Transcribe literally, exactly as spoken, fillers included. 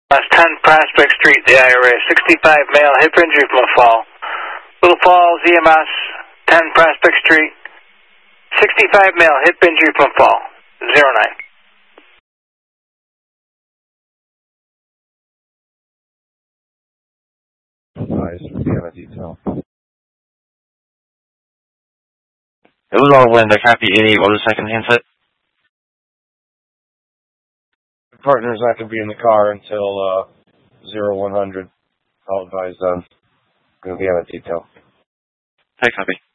That's ten Prospect Street, the I R A. sixty-five male, hip injury from a fall. Little Falls, E M S, ten Prospect Street. sixty-five male, hip injury from a fall. zero nine. Nice. We have a detail. It was all when the copy eighty-eight. What was the second handset? The partner's not going to be in the car until uh, zero one hundred. I'll advise them. Going to be on a detail. Hi, copy.